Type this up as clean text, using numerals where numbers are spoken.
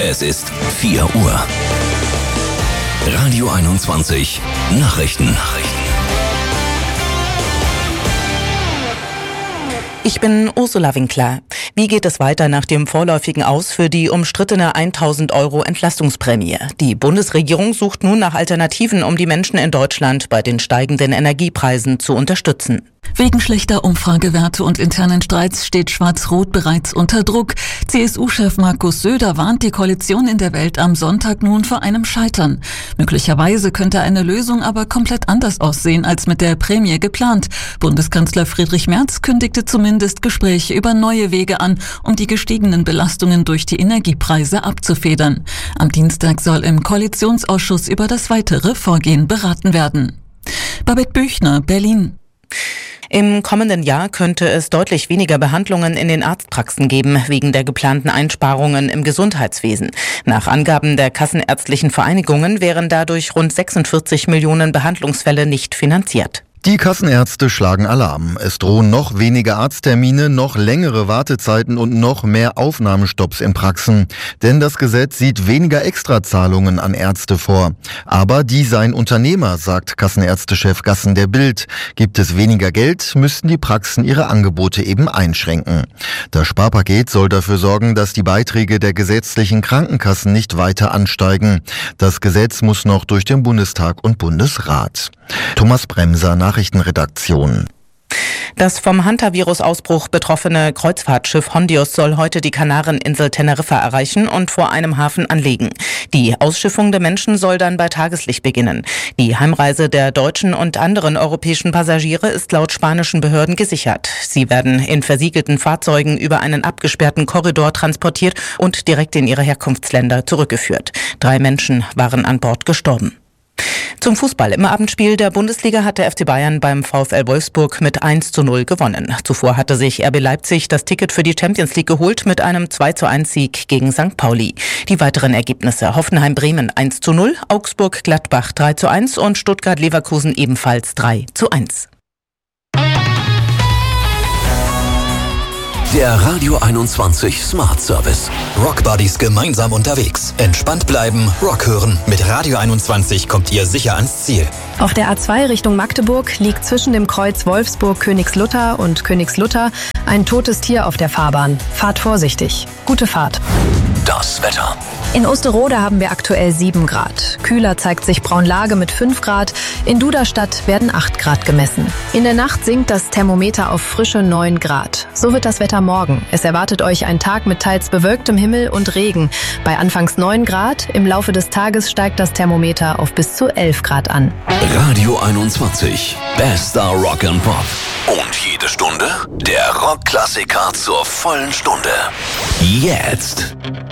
Es ist 4 Uhr. Radio 21 Nachrichten. Ich bin Ursula Winkler. Wie geht es weiter nach dem vorläufigen Aus für die umstrittene 1.000 € Entlastungsprämie? Die Bundesregierung sucht nun nach Alternativen, um die Menschen in Deutschland bei den steigenden Energiepreisen zu unterstützen. Wegen schlechter Umfragewerte und internen Streits steht Schwarz-Rot bereits unter Druck. CSU-Chef Markus Söder warnt die Koalition in der Welt am Sonntag nun vor einem Scheitern. Möglicherweise könnte eine Lösung aber komplett anders aussehen als mit der Prämie geplant. Bundeskanzler Friedrich Merz kündigte zumindest Gespräche über neue Wege an, um die gestiegenen Belastungen durch die Energiepreise abzufedern. Am Dienstag soll im Koalitionsausschuss über das weitere Vorgehen beraten werden. Babette Büchner, Berlin. Im kommenden Jahr könnte es deutlich weniger Behandlungen in den Arztpraxen geben, wegen der geplanten Einsparungen im Gesundheitswesen. Nach Angaben der Kassenärztlichen Vereinigungen wären dadurch rund 46 Millionen Behandlungsfälle nicht finanziert. Die Kassenärzte schlagen Alarm. Es drohen noch weniger Arzttermine, noch längere Wartezeiten und noch mehr Aufnahmestopps in Praxen. Denn das Gesetz sieht weniger Extrazahlungen an Ärzte vor. Aber die seien Unternehmer, sagt Kassenärztechef Gassen der Bild. Gibt es weniger Geld, müssten die Praxen ihre Angebote eben einschränken. Das Sparpaket soll dafür sorgen, dass die Beiträge der gesetzlichen Krankenkassen nicht weiter ansteigen. Das Gesetz muss noch durch den Bundestag und Bundesrat. Thomas Bremser, Nachrichtenredaktion. Das vom Hantavirus-Ausbruch betroffene Kreuzfahrtschiff Hondius soll heute die Kanareninsel Teneriffa erreichen und vor einem Hafen anlegen. Die Ausschiffung der Menschen soll dann bei Tageslicht beginnen. Die Heimreise der deutschen und anderen europäischen Passagiere ist laut spanischen Behörden gesichert. Sie werden in versiegelten Fahrzeugen über einen abgesperrten Korridor transportiert und direkt in ihre Herkunftsländer zurückgeführt. 3 Menschen waren an Bord gestorben. Zum Fußball. Im Abendspiel der Bundesliga hat der FC Bayern beim VfL Wolfsburg mit 1:0 gewonnen. Zuvor hatte sich RB Leipzig das Ticket für die Champions League geholt mit einem 2:1 Sieg gegen St. Pauli. Die weiteren Ergebnisse: Hoffenheim-Bremen 1:0, Augsburg-Gladbach 3:1 und Stuttgart-Leverkusen ebenfalls 3:1. Der Radio 21 Smart Service. Rockbuddies gemeinsam unterwegs. Entspannt bleiben, Rock hören. Mit Radio 21 kommt ihr sicher ans Ziel. Auf der A2 Richtung Magdeburg liegt zwischen dem Kreuz Wolfsburg-Königslutter und Königslutter ein totes Tier auf der Fahrbahn. Fahrt vorsichtig. Gute Fahrt. Das Wetter. In Osterode haben wir aktuell 7 Grad. Kühler zeigt sich Braunlage mit 5 Grad. In Duderstadt werden 8 Grad gemessen. In der Nacht sinkt das Thermometer auf frische 9 Grad. So wird das Wetter morgen. Es erwartet euch ein Tag mit teils bewölktem Himmel und Regen. Bei anfangs 9 Grad, im Laufe des Tages steigt das Thermometer auf bis zu 11 Grad an. Radio 21. Bester Rock and Pop. Und jede Stunde der Rockklassiker zur vollen Stunde. Jetzt.